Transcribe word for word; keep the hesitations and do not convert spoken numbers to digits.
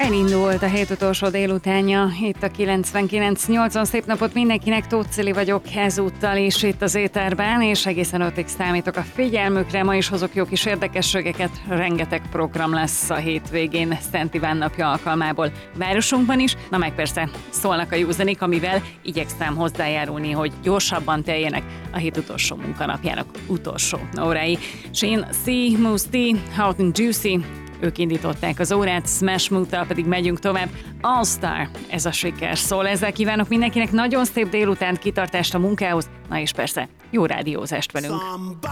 Elindult a hét utolsó délutánja, itt a kilencvenkilenc nyolcvan. Szép napot mindenkinek, Tóth Cili vagyok ezúttal is itt az éterben, és egészen ötig számítok a figyelmükre. Ma is hozok jó kis érdekességeket, rengeteg program lesz a hétvégén Szent Iván napja alkalmából városunkban is, na meg persze szólnak a józanik, amivel igyekszem hozzájárulni, hogy gyorsabban teljenek a hét utolsó munkanapjának utolsó órái. Shin, C, Moose T, Hot and Juicy, ők indították az órát, Smash Mouth-tal pedig megyünk tovább. All Star, ez a siker szól. Ezzel kívánok mindenkinek nagyon szép délutánt, kitartást a munkához, na és persze jó rádiózást velünk.